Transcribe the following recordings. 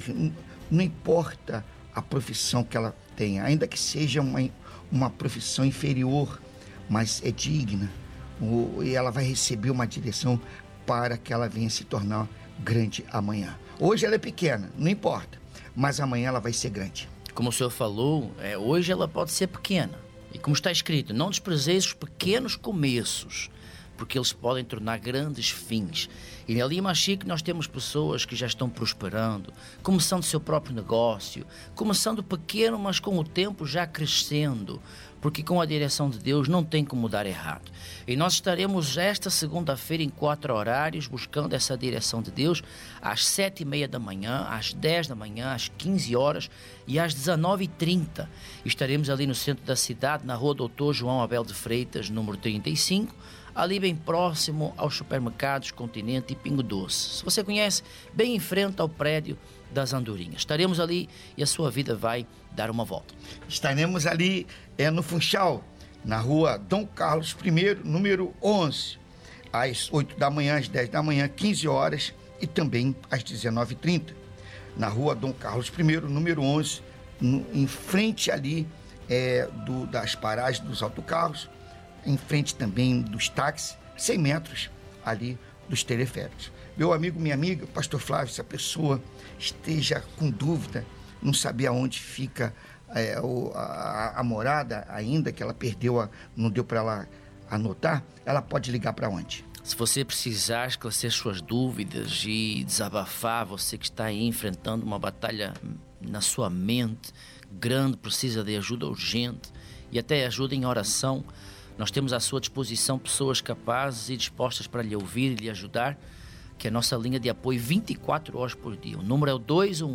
não importa a profissão que ela tenha, ainda que seja uma profissão inferior, mas é digna, e ela vai receber uma direção para que ela venha se tornar grande amanhã. Hoje ela é pequena, não importa, mas amanhã ela vai ser grande. Como o senhor falou, hoje ela pode ser pequena. E como está escrito, não desprezeis os pequenos começos, porque eles podem tornar grandes fins. E ali em Machique nós temos pessoas que já estão prosperando, começando o seu próprio negócio, começando pequeno, mas com o tempo já crescendo, porque com a direção de Deus não tem como dar errado. E nós estaremos esta segunda-feira em 4 horários, buscando essa direção de Deus, às 7h30 da manhã, às 10 da manhã, às 15 horas e às 19h30. Estaremos ali no centro da cidade, na rua Doutor João Abel de Freitas, número 35, ali bem próximo aos supermercados Continente e Pingo Doce. Se você conhece, bem em frente ao prédio das Andorinhas. Estaremos ali e a sua vida vai dar uma volta. Estaremos ali no Funchal, na rua Dom Carlos I, número 11, às 8 da manhã, às 10 da manhã, 15 horas e também às 19h30. Na rua Dom Carlos I, número 11, em frente ali das paragens dos autocarros, em frente também dos táxis, 100 metros ali dos teleféricos. Meu amigo, minha amiga, pastor Flávio, se a pessoa esteja com dúvida, não saber aonde fica a morada ainda, que ela perdeu, não deu para ela anotar, ela pode ligar para onde? Se você precisar esclarecer suas dúvidas e desabafar, você que está aí enfrentando uma batalha na sua mente grande, precisa de ajuda urgente e até ajuda em oração, nós temos à sua disposição pessoas capazes e dispostas para lhe ouvir e lhe ajudar, que é a nossa linha de apoio 24 horas por dia. O número é o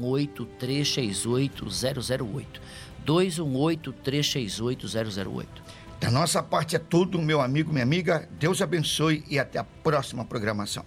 218-368-008. 218-368-008. Da nossa parte é tudo, meu amigo, minha amiga. Deus abençoe e até a próxima programação.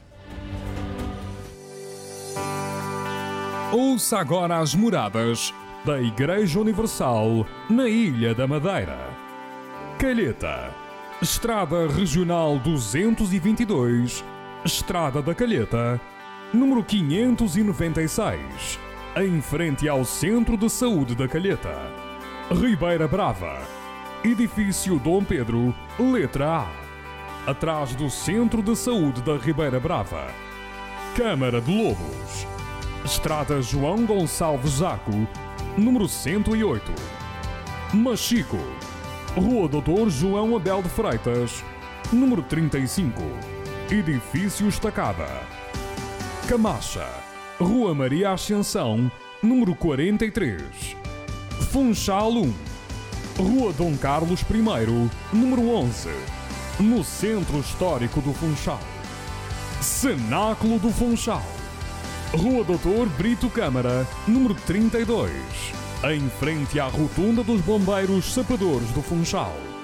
Ouça agora as moradas da Igreja Universal na Ilha da Madeira. Calheta, Estrada Regional 222, Estrada da Calheta, número 596, em frente ao Centro de Saúde da Calheta. Ribeira Brava, Edifício Dom Pedro, letra A, atrás do Centro de Saúde da Ribeira Brava. Câmara de Lobos, Estrada João Gonçalves Zaco, número 108. Machico, Rua Doutor João Abel de Freitas, número 35, Edifício Estacada. Camacha, Rua Maria Ascensão, número 43. Funchal 1, Rua Dom Carlos I, número 11, no Centro Histórico do Funchal. Cenáculo do Funchal, Rua Doutor Brito Câmara, número 32, em frente à Rotunda dos Bombeiros Sapadores do Funchal.